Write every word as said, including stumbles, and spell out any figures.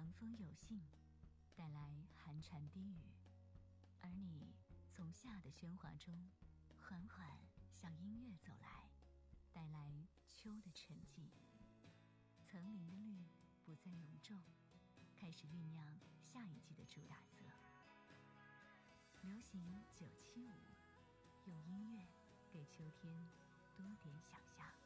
凉风有信，带来寒蝉低语，而你从夏的喧哗中缓缓向音乐走来，带来秋的沉寂。层林的绿不再浓重，开始酝酿下一季的主打色。流行九七五，用音乐给秋天多点想象。